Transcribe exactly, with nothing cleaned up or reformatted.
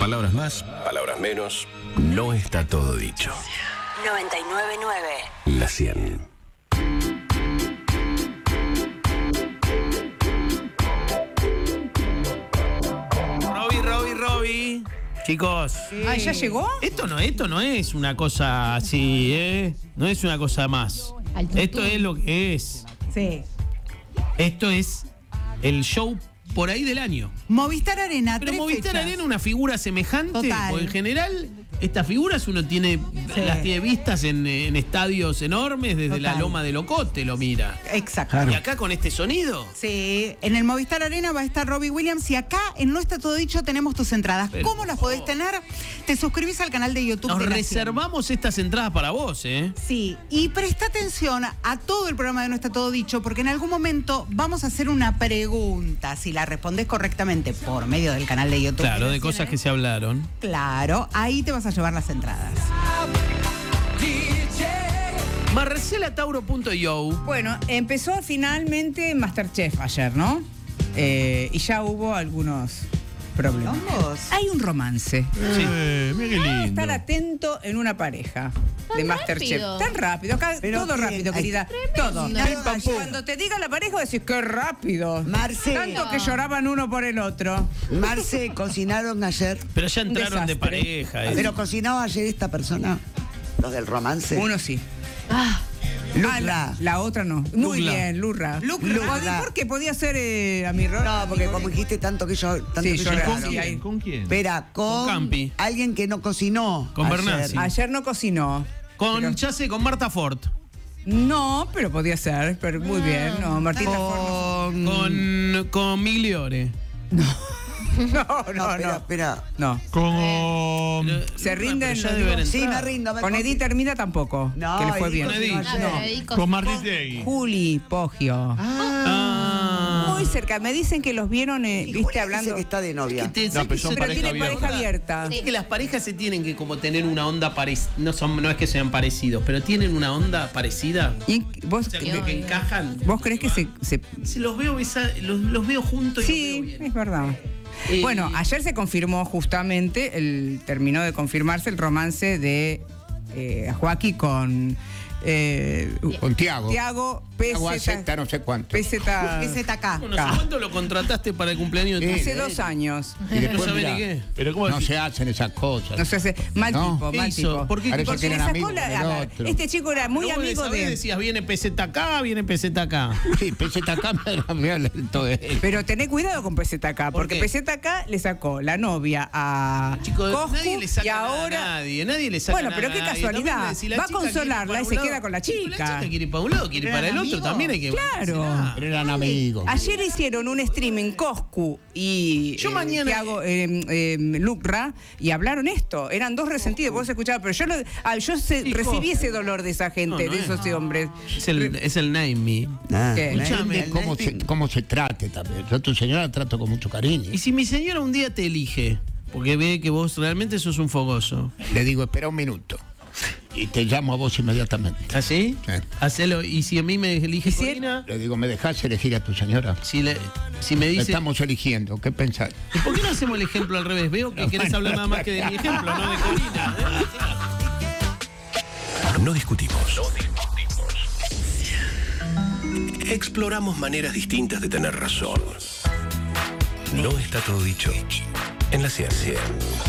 Palabras más, palabras menos. No está todo dicho. noventa y nueve punto nueve. La cien. Roby, Roby, Roby. Chicos. Ah, ¿ya llegó? Esto no, esto no es una cosa así, ¿eh? No es una cosa más. Esto es lo que es. Sí. Esto es el show por ahí del año. Movistar Arena, Pero tres Movistar fechas. Arena, una figura semejante, Total. porque en general estas figuras uno tiene, Sí. las tiene vistas en, en estadios enormes, desde Total. la loma de Locote lo mira. Exacto. Y acá con este sonido. Sí, en el Movistar Arena va a estar Robbie Williams y acá en No Está Todo Dicho tenemos tus entradas. Pero, ¿Cómo las podés tener? Te suscribís al canal de YouTube Nos de La reservamos estas entradas para vos, ¿eh? cien. Sí, y presta atención a todo el programa de No Está Todo Dicho porque en algún momento vamos a hacer una pregunta. Si la respondés correctamente por medio del canal de YouTube. Claro, de La cosas cien, que se hablaron. Claro, ahí te vas a llevar las entradas. Marcela Tauro punto io. Bueno, empezó finalmente Masterchef ayer, ¿no? Eh, y ya hubo algunos problemas. Vamos. Hay un romance. Sí. Eh, mira qué Hay que lindo. estar atento en una pareja de Masterchef. rápido. Tan rápido, acá Pero todo qué- rápido, ay, querida. Todo. Tremendo. Nada, Cuando te diga la pareja, decís qué rápido. Marce. Tanto que lloraban uno por el otro. Marce, cocinaron ayer. Pero ya entraron de desastre. pareja. ¿eh? Pero cocinaba ayer esta persona. Los del romance. Uno sí. Ah, Lucra. Ah, la, la otra no. Muy Lucra. bien, Lurra. Lucra. ¿Por qué? Podía ser eh, a mi rol. No, porque como dijiste tanto que yo. Tanto Sí, que yo lloraron. era- sí, ahí. ¿Con quién? Espera, con, Con Campi. alguien que no cocinó. Con ayer. Bernasi. Ayer no cocinó. Con, Pero- ya sé, con Marta Ford. No, pero podía ser. Pero muy bien. No, Martita Ford Con. Con, con Migliore. no. No, No, no, espera, no. espera. No. Con. Pero- Se pero rinden, ya lo deben digo. Sí, me entrar. rindo. me Con confi- Edith Hermida tampoco. No, que le fue Edith bien. Con Edith. cocinó no, ayer. pero Edith Con cocinó. Marlitegui. Juli Poggio. Ah. Muy cerca. Me dicen que los vieron, eh, Y viste, Julia dice hablando. que está de novia. Que te- No, ¿sabes pero que son se- Pero pareja tiene abierta. pareja abierta. Es que las parejas se tienen que como tener una onda parecida. No, son, no es que sean parecidos, pero tienen una onda parecida. ¿Y vos, O sea, como que encajan. vos crees que se, se- Si los veo besa- los, los veo juntos y los Sí, veo bien. es verdad. Eh, Bueno, ayer se confirmó justamente, el, terminó de confirmarse el romance de eh, Joaquín con eh, Con Tiago. Tiago Tiago P Z. acepta no sé cuánto. P Z. P Z K. Bueno, ¿hace cuánto lo contrataste para el cumpleaños de tu Hace hija? dos años. Y No después, sabe mirá, ni qué. Pero ¿cómo no decís? se hacen esas cosas. No sé, hace- mal No. tipo, ¿Qué mal hizo? tipo. ¿Por qué? Parece Porque que le eran sacó amigos la- del a ver, otro. este chico era muy Pero vos amigo sabés, de. decías, viene P Z K, viene P Z K. Sí, P Z K me habla de él. Pero tené cuidado con P Z K, ¿Por porque qué? P Z K le sacó la novia a Chicos, Coscu nadie le saca y nada ahora. a nadie, nadie le saca Bueno, pero nada qué a nadie. casualidad. También, si la Va a chica quiere ir consolarla para y un se lado- queda con la Sí, pero chica. La chica quiere ir para un lado, quiere ir para el otro, también hay que. Claro. Pero eran amigos. Ayer hicieron un streaming Coscu y Yo eh, mañana- Thiago, eh, eh, Lucra y hablaron esto. Eran dos resentidos, vos escuchabas, pero yo, lo- ah, yo se- Sí, recibí Coscu. ese dolor de esa gente, No, no de es. esos hombres. Es el, es el name me. Ah, ¿Qué? Escuchame. Depende cómo se, cómo se trate también. Yo a tu señora la trato con mucho cariño. Y si mi señora un día te elige, porque ve que vos realmente sos un fogoso. Le digo, espera un minuto. Y te llamo a vos inmediatamente. ¿Así? Sí. Hacelo. Y si a mí me elige ¿Y si él- Corina, Le digo, ¿me dejás elegir a tu señora? si, le, si me La dice. estamos eligiendo. ¿Qué pensás? ¿Y por qué no hacemos el ejemplo al revés? Veo que No, querés bueno, hablar nada más que de mi ejemplo, no de Corina. No discutimos. No discutimos. Exploramos maneras distintas de tener razón. No está todo dicho en la ciencia.